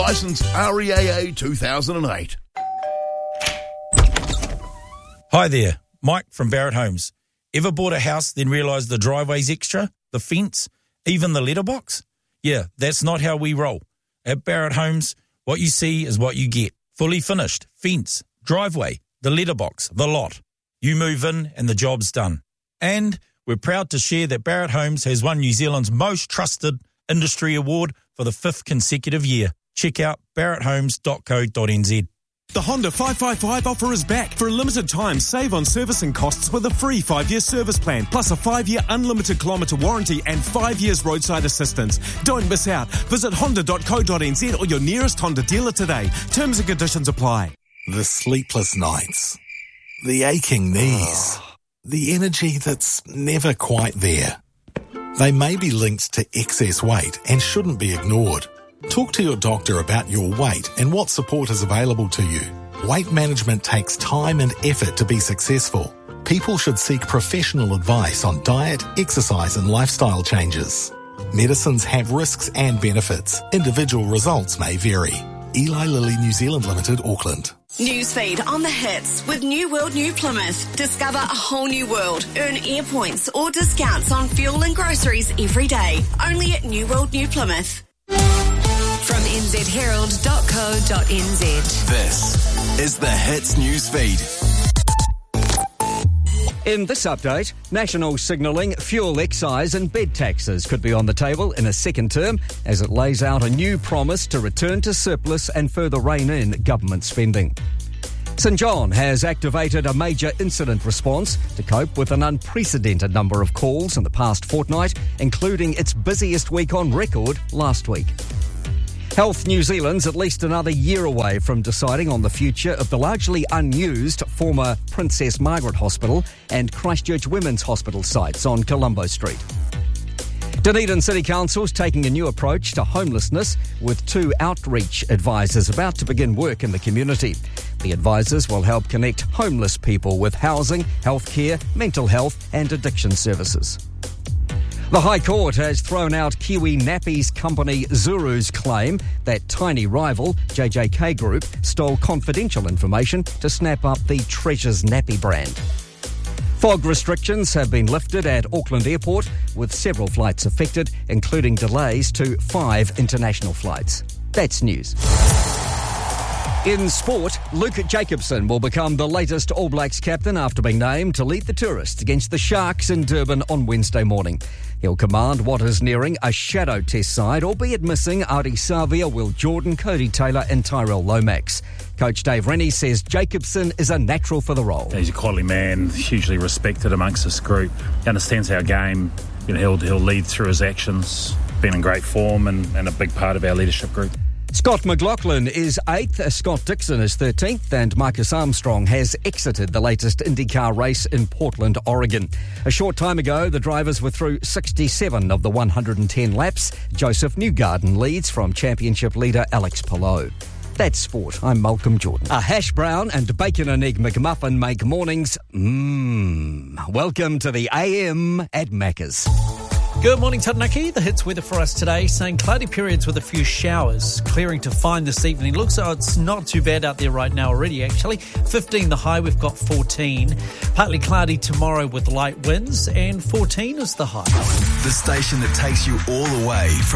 Licence REAA 2008. Hi there, Mike from Barrett Homes. Ever bought a house then realised the driveway's extra, the fence, even the letterbox? Yeah, that's not how we roll. At Barrett Homes, what you see is what you get. Fully finished, fence, driveway, the letterbox, the lot. You move in and the job's done. And we're proud to share that Barrett Homes has won New Zealand's most trusted industry award for the 5th consecutive year. Check out barretthomes.co.nz. The Honda 555 offer is back. For a limited time, save on servicing costs with a free 5-year service plan, plus a 5-year unlimited kilometre warranty and 5 years roadside assistance. Don't miss out. Visit honda.co.nz or your nearest Honda dealer today. Terms and conditions apply. The sleepless nights. The aching knees. The energy that's never quite there. They may be linked to excess weight and shouldn't be ignored. Talk to your doctor about your weight and what support is available to you. Weight management takes time and effort to be successful. People should seek professional advice on diet, exercise and lifestyle changes. Medicines have risks and benefits. Individual results may vary. Eli Lilly New Zealand Limited, Auckland. Newsfeed on the hits with New World New Plymouth. Discover a whole new world. Earn air points or discounts on fuel and groceries every day. Only at New World New Plymouth. From nzherald.co.nz. This is the Hits Newsfeed. In this update, national signalling, fuel excise and bed taxes could be on the table in a second term as it lays out a new promise to return to surplus and further rein in government spending. St John has activated a major incident response to cope with an unprecedented number of calls in the past fortnight, including its busiest week on record last week. Health New Zealand's at least another year away from deciding on the future of the largely unused former Princess Margaret Hospital and Christchurch Women's Hospital sites on Colombo Street. Dunedin City Council's taking a new approach to homelessness with 2 outreach advisors about to begin work in the community. The advisors will help connect homeless people with housing, healthcare, mental health and addiction services. The High Court has thrown out Kiwi nappies company Zuru's claim that tiny rival JJK Group stole confidential information to snap up the Treasures nappy brand. Fog restrictions have been lifted at Auckland Airport, with several flights affected, including delays to 5 international flights. That's news. In sport, Luke Jacobson will become the latest All Blacks captain after being named to lead the tourists against the Sharks in Durban on Wednesday morning. He'll command what is nearing a shadow test side, albeit missing Ardie Savia, Will Jordan, Cody Taylor and Tyrell Lomax. Coach Dave Rennie says Jacobson is a natural for the role. He's a quality man, hugely respected amongst this group. He understands our game. He'll lead through his actions, been in great form and a big part of our leadership group. Scott McLaughlin is 8th, Scott Dixon is 13th, and Marcus Armstrong has exited the latest IndyCar race in Portland, Oregon. A short time ago, the drivers were through 67 of the 110 laps. Joseph Newgarden leads from championship leader Alex Palou. That's sport. I'm Malcolm Jordan. A hash brown and bacon and egg McMuffin make mornings Welcome to the AM at Macca's. Good morning, Taranaki. The hits weather for us today, saying cloudy periods with a few showers. Clearing to fine this evening. Looks like it's not too bad out there right now already, actually. 15 the high, we've got 14. Partly cloudy tomorrow with light winds, and 14 is the high. The station that takes you all the way from